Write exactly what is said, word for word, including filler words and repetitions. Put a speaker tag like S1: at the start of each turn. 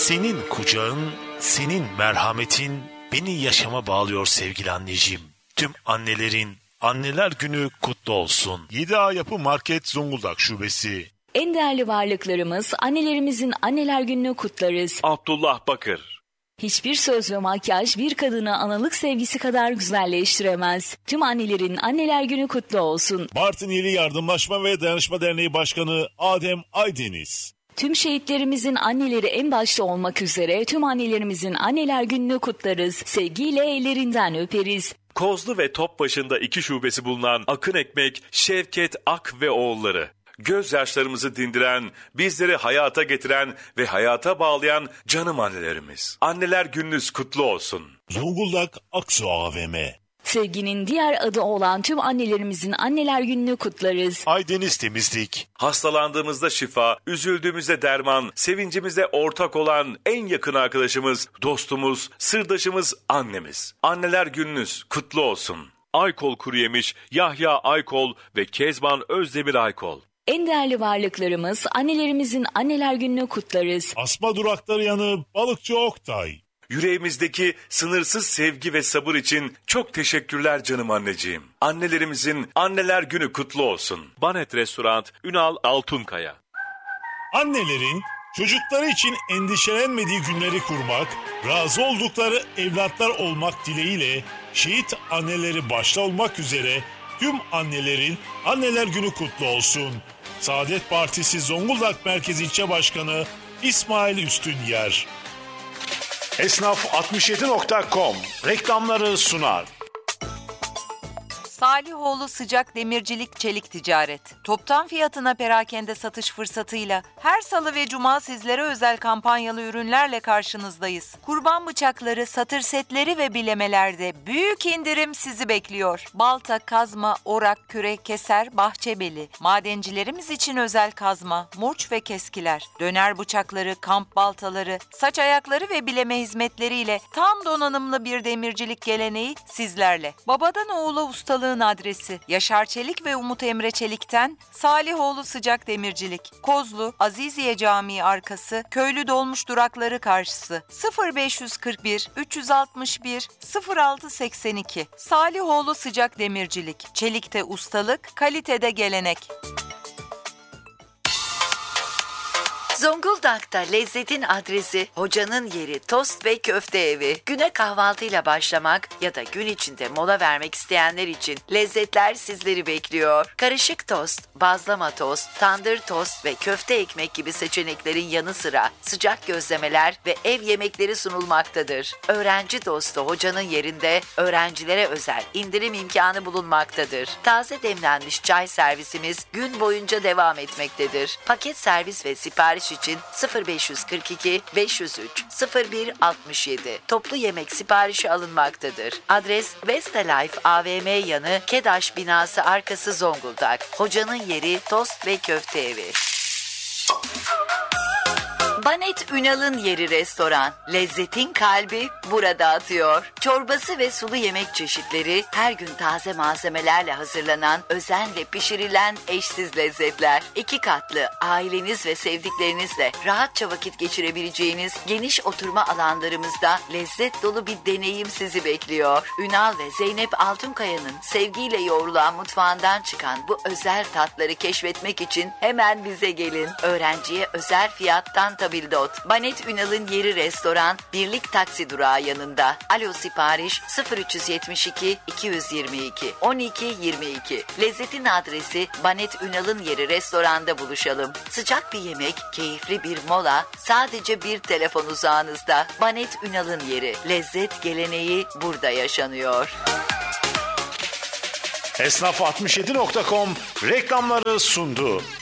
S1: Senin kucağın, senin merhametin beni yaşama bağlıyor sevgili anneciğim. Tüm annelerin Anneler Günü kutlu olsun. yedi A Yapı Market Zonguldak Şubesi.
S2: En değerli varlıklarımız, annelerimizin Anneler Günü'nü kutlarız.
S3: Abdullah Bakır.
S2: Hiçbir söz ve makyaj bir kadını analık sevgisi kadar güzelleştiremez. Tüm annelerin Anneler Günü kutlu olsun.
S1: Bartın İli Yardımlaşma ve Dayanışma Derneği Başkanı Adem Aydeniz.
S2: Tüm şehitlerimizin anneleri en başta olmak üzere tüm annelerimizin Anneler Günü'nü kutlarız. Sevgiyle ellerinden öperiz.
S3: Kozlu ve Topbaşı'nda iki şubesi bulunan Akın Ekmek, Şevket Ak ve oğulları. Gözyaşlarımızı dindiren, bizleri hayata getiren ve hayata bağlayan canım annelerimiz. Anneler Gününüz kutlu olsun.
S1: Zonguldak Aksu A V M.
S2: Sevginin diğer adı olan tüm annelerimizin Anneler Günü'nü kutlarız.
S1: Aydeniz Temizlik.
S3: Hastalandığımızda şifa, üzüldüğümüzde derman, sevincimizde ortak olan en yakın arkadaşımız, dostumuz, sırdaşımız annemiz. Anneler Gününüz kutlu olsun. Aykol Kuruyemiş, Yahya Aykol ve Kezban Özdemir Aykol.
S2: En değerli varlıklarımız, annelerimizin Anneler Günü'nü kutlarız.
S1: Asma Durakları Yanı Balıkçı Oktay.
S3: Yüreğimizdeki sınırsız sevgi ve sabır için çok teşekkürler canım anneciğim. Annelerimizin Anneler Günü kutlu olsun. Banet Restoran, Ünal Altunkaya.
S1: Annelerin çocukları için endişelenmediği günleri kurmak, razı oldukları evlatlar olmak dileğiyle şehit anneleri başta olmak üzere tüm annelerin Anneler Günü kutlu olsun. Saadet Partisi Zonguldak Merkez İlçe Başkanı İsmail Üstünyer. Esnaf altmış yedi nokta com reklamları sunar.
S4: Salihoğlu Sıcak Demircilik Çelik Ticaret. Toptan fiyatına perakende satış fırsatıyla her salı ve cuma sizlere özel kampanyalı ürünlerle karşınızdayız. Kurban bıçakları, satır setleri ve bilemelerde büyük indirim sizi bekliyor. Balta, kazma, orak, kürek, keser, bahçebeli. Madencilerimiz için özel kazma, murç ve keskiler. Döner bıçakları, kamp baltaları, saç ayakları ve bileme hizmetleriyle tam donanımlı bir demircilik geleneği sizlerle. Babadan oğula ustalığı adresi Yaşar Çelik ve Umut Emre Çelik'ten Salihoğlu Sıcak Demircilik, Kozlu, Aziziye Camii arkası, Köylü Dolmuş durakları karşısı, sıfır beş kırk bir üç altı bir sıfır altı seksen iki. Salihoğlu Sıcak Demircilik, çelikte ustalık, kalitede gelenek.
S5: Zonguldak'ta lezzetin adresi, hocanın yeri Tost ve Köfte Evi. Güne kahvaltıyla başlamak ya da gün içinde mola vermek isteyenler için lezzetler sizleri bekliyor. Karışık tost, bazlama tost, tandır tost ve köfte ekmek gibi seçeneklerin yanı sıra sıcak gözlemeler ve ev yemekleri sunulmaktadır. Öğrenci dostu hocanın yerinde öğrencilere özel indirim imkanı bulunmaktadır. Taze demlenmiş çay servisimiz gün boyunca devam etmektedir. Paket servis ve sipariş için sıfır beş kırk iki beş yüz üç sıfır bir altmış yedi. Toplu yemek siparişi alınmaktadır. Adres Westlife A V M yanı KEDAŞ binası arkası Zonguldak. Hocanın yeri Tost ve Köfte Evi. Banet Ünal'ın yeri restoran. Lezzetin kalbi burada atıyor. Çorbası ve sulu yemek çeşitleri, her gün taze malzemelerle hazırlanan, özenle pişirilen eşsiz lezzetler. İki katlı, aileniz ve sevdiklerinizle rahatça vakit geçirebileceğiniz geniş oturma alanlarımızda lezzet dolu bir deneyim sizi bekliyor. Ünal ve Zeynep Altunkaya'nın sevgiyle yoğrulan mutfağından çıkan bu özel tatları keşfetmek için hemen bize gelin. Öğrenciye özel fiyattan tabildot. Banet Ünal'ın yeri restoran, Birlik Taksi durağı yanında. Alo sipariş sıfır üç yetmiş iki iki yüz yirmi iki on iki yirmi iki. Lezzetin adresi Banet Ünal'ın yeri restoranda buluşalım. Sıcak bir yemek, keyifli bir mola, sadece bir telefon uzağınızda. Banet Ünal'ın yeri. Lezzet geleneği burada yaşanıyor.
S1: Esnaf altmış yedi nokta com reklamları sundu.